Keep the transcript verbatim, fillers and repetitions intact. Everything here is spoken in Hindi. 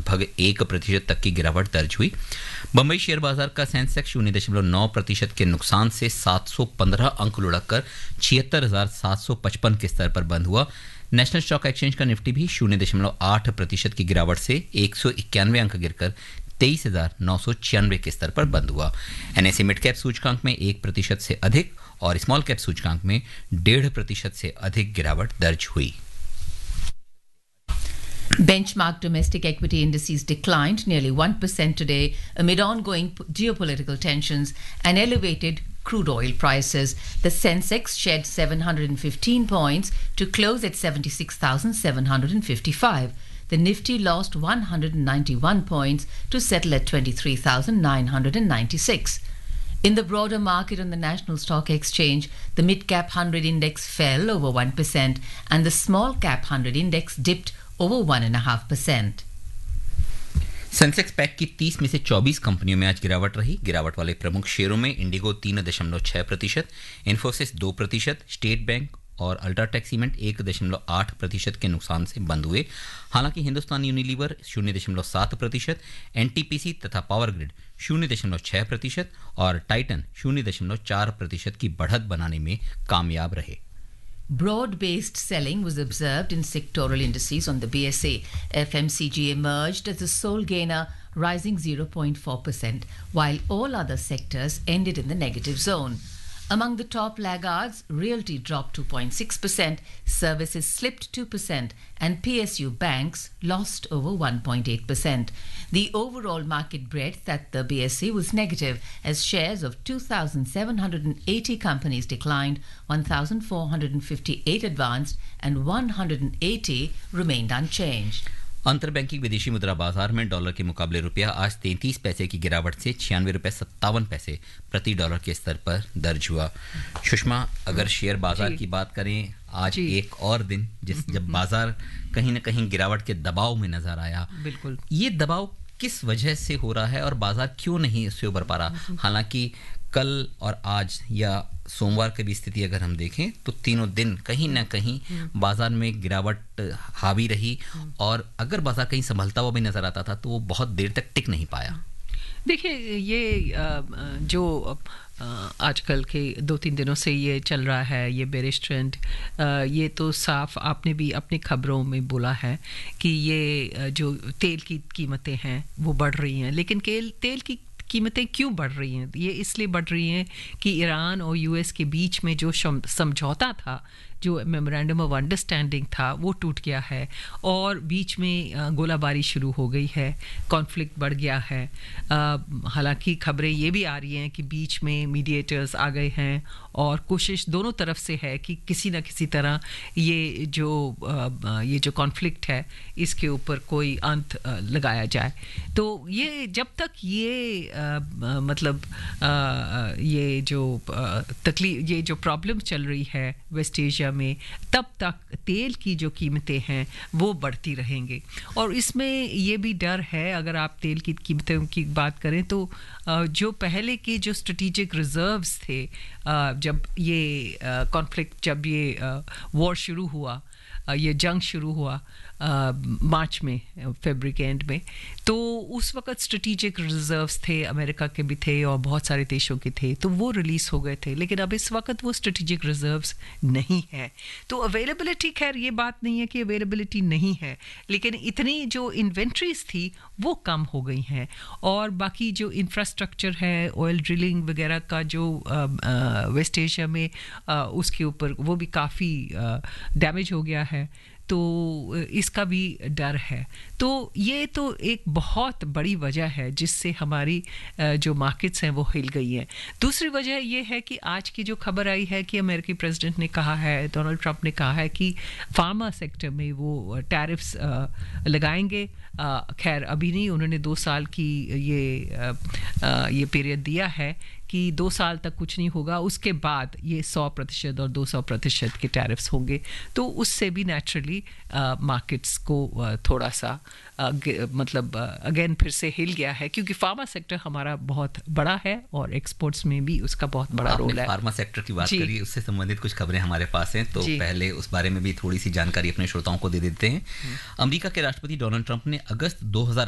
लगभग एक प्रतिशत तक की गिरावट दर्ज हुई। बम्बई शेयर बाजार का सेंसेक्स शून्य दशमलव नौ प्रतिशत के नुकसान से सात सौ पंद्रह अंक लुढ़ककर छिहत्तर हजार सात सौ पचपन के स्तर पर बंद हुआ। नेशनल स्टॉक एक्सचेंज का निफ्टी भी शून्य दशमलव आठ प्रतिशत की गिरावट से एक सौ इक्यानवे अंक गिरकर तेईस हजार नौ सौ छियानवे के स्तर पर बंद हुआ। एनएसई मिड कैप सूचकांक में एक प्रतिशत से अधिक और स्मॉल कैप सूचकांक में डेढ़ प्रतिशत से अधिक गिरावट दर्ज हुई। Benchmark domestic equity indices declined nearly one percent today amid ongoing geopolitical tensions and elevated crude oil prices. The Sensex shed seven hundred fifteen points to close at seventy-six thousand seven hundred fifty-five. The Nifty lost one hundred ninety-one points to settle at twenty-three thousand nine hundred ninety-six. In the broader market on the National Stock Exchange, the mid-cap one hundred index fell over one percent and the small-cap one hundred index dipped over one point five percent. Sensex pack की तीस में से चौबीस कंपनियों में आज गिरावट रही। गिरावट वाले प्रमुख शेयरों में इंडिगो तीन दशमलव छह प्रतिशत, इन्फोसिस दो प्रतिशत, स्टेट बैंक और अल्ट्राटेक सीमेंट एक दशमलव आठ प्रतिशत के नुकसान से बंद हुए। हालांकि हिंदुस्तान यूनिलीवर शून्य दशमलव सात प्रतिशत, एनटीपीसी तथा पावर ग्रिड शून्य दशमलव छह प्रतिशत और टाइटन शून्य दशमलव चार प्रतिशत की बढ़त बनाने में कामयाब रहे। Broad-based selling was observed in sectoral indices on the B S E. F M C G emerged as the sole gainer, rising zero point four percent, while all other sectors ended in the negative zone. Among the top laggards, realty dropped two point six percent, services slipped two percent, and P S U banks lost over one point eight percent. The overall market breadth at the B S E was negative as shares of two thousand seven hundred eighty companies declined, one thousand four hundred fifty-eight advanced, and one hundred eighty remained unchanged. अंतरबैंकिंग विदेशी मुद्रा बाजार में डॉलर के मुकाबले रुपया आज तैंतीस पैसे की गिरावट से छियानवे रुपये सत्तावन पैसे प्रति डॉलर के स्तर पर दर्ज हुआ। सुषमा, अगर शेयर बाजार की बात करें, आज एक और दिन जिस जब बाजार कहीं ना कहीं गिरावट के दबाव में नजर आया। बिल्कुल, ये दबाव किस वजह से हो रहा है और बाजार क्यों नहीं इससे उबर पा रहा? हालांकि कल और आज या सोमवार की भी स्थिति अगर हम देखें तो तीनों दिन कहीं ना कहीं बाजार में गिरावट हावी रही और अगर बाजार कहीं संभलता हुआ भी नजर आता था तो वो बहुत देर तक टिक नहीं पाया। देखिए, ये जो आजकल के दो तीन दिनों से ये चल रहा है, ये बेरिश ट्रेंड, ये तो साफ आपने भी अपनी खबरों में बोला है कि ये जो तेल की कीमतें हैं वो बढ़ रही हैं। लेकिन तेल की कीमतें क्यों बढ़ रही हैं? ये इसलिए बढ़ रही हैं कि ईरान और यूएस के बीच में जो समझौता था, जो मेमोरेंडम ऑफ अंडरस्टैंडिंग था, वो टूट गया है और बीच में गोलाबारी शुरू हो गई है, कॉन्फ्लिक्ट बढ़ गया है। हालांकि खबरें ये भी आ रही हैं कि बीच में मीडिएटर्स आ गए हैं और कोशिश दोनों तरफ से है कि किसी न किसी तरह ये जो ये जो कॉन्फ्लिक्ट है इसके ऊपर कोई अंत लगाया जाए। तो ये जब तक ये आ, मतलब आ, ये जो तकलीफ ये जो प्रॉब्लम चल रही है वेस्ट एशिया में, तब तक तेल की जो कीमतें हैं वो बढ़ती रहेंगे। और इसमें ये भी डर है, अगर आप तेल की कीमतों की बात करें तो जो पहले के जो स्ट्रेटेजिक रिजर्व्स थे, जब ये कॉन्फ्लिक्ट जब ये वॉर शुरू हुआ, ये जंग शुरू हुआ मार्च में, फरवरी के एंड में, तो उस वक्त स्ट्रेटेजिक रिजर्व्स थे, अमेरिका के भी थे और बहुत सारे देशों के थे, तो वो रिलीज़ हो गए थे। लेकिन अब इस वक्त वो स्ट्रेटेजिक रिजर्व्स नहीं है। तो अवेलेबिलिटी, खैर ये बात नहीं है कि अवेलेबिलिटी नहीं है, लेकिन इतनी जो इन्वेंट्रीज थी वो कम हो गई हैं। और बाकी जो इंफ्रास्ट्रक्चर है, ऑयल ड्रिलिंग वगैरह का जो वेस्ट एशिया में आ, उसके ऊपर वो भी काफ़ी डैमेज हो गया है, तो इसका भी डर है। तो ये तो एक बहुत बड़ी वजह है जिससे हमारी जो मार्केट्स हैं वो हिल गई हैं। दूसरी वजह ये है कि आज की जो खबर आई है कि अमेरिकी प्रेसिडेंट ने कहा है, डोनाल्ड ट्रंप ने कहा है कि फार्मा सेक्टर में वो टैरिफ्स लगाएंगे। खैर अभी नहीं, उन्होंने दो साल की ये ये पीरियड दिया है कि दो साल तक कुछ नहीं होगा, उसके बाद ये सौ प्रतिशत और दो सौ प्रतिशत के टैरिफ्स होंगे। तो उससे भी नेचुरली मार्केट्स को uh, थोड़ा सा uh, मतलब अगेन uh, फिर से हिल गया है, क्योंकि फार्मा सेक्टर हमारा बहुत बड़ा है और एक्सपोर्ट्स में भी उसका बहुत बड़ा रोल है। फार्मा सेक्टर की बात करी, उससे संबंधित कुछ खबरें हमारे पास हैं, तो पहले उस बारे में भी थोड़ी सी जानकारी अपने श्रोताओं को दे देते हैं। अमेरिका के राष्ट्रपति डोनाल्ड ट्रंप ने अगस्त दो हज़ार